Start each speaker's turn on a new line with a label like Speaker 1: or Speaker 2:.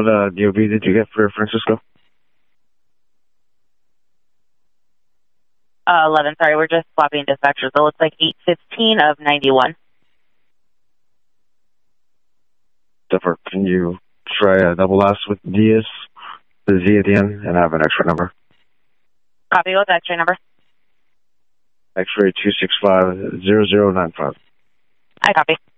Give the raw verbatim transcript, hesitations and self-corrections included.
Speaker 1: What uh, D O B did you get for Francisco?
Speaker 2: Uh, eleven, sorry, we're just swapping dispatchers. It looks like eight fifteen of ninety-one.
Speaker 1: Defer, can you try a double S with Diaz, the Z at the end, and have an extra number?
Speaker 2: Copy, what's the X-ray number?
Speaker 1: X-ray two six five zero zero nine five.
Speaker 2: I copy.